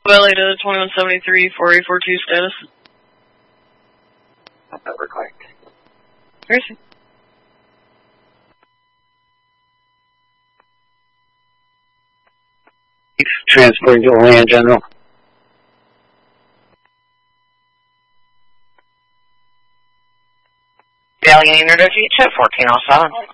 Well, to 2173 4842 status. That required. Mercy. Transporting to Orlando General. Alien Energy to 1407.